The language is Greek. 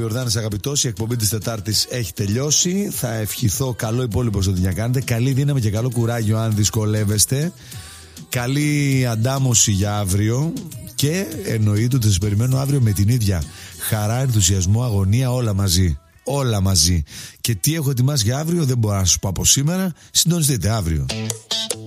Ιορδάνης αγαπητός. Η εκπομπή της Τετάρτης έχει τελειώσει. Θα ευχηθώ καλό υπόλοιπο στο τι να κάνετε. Καλή δύναμη και καλό κουράγιο αν δυσκολεύεστε. Καλή αντάμωση για αύριο. Και εννοείται ότι σας περιμένω αύριο με την ίδια χαρά, ενθουσιασμό, αγωνία, όλα μαζί. Όλα μαζί. Και τι έχω ετοιμάσει για αύριο δεν μπορώ να σας πω από σήμερα. Συντονιστείτε αύριο.